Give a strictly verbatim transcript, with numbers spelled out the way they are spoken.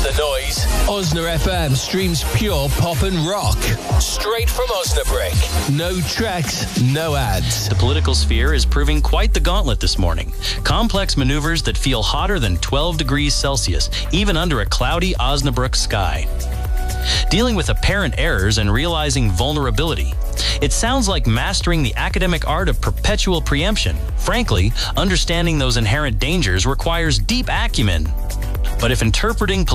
the noise. Osna F M streams pure pop and rock. Straight from Osnabrück. No tracks, no ads. The political sphere is proving quite the gauntlet this morning. Complex maneuvers that feel hotter than twelve degrees Celsius, even under a cloudy Osnabrück sky. Dealing with apparent errors and realizing vulnerability. It sounds like mastering the academic art of perpetual preemption. Frankly, understanding those inherent dangers requires deep acumen. But if interpreting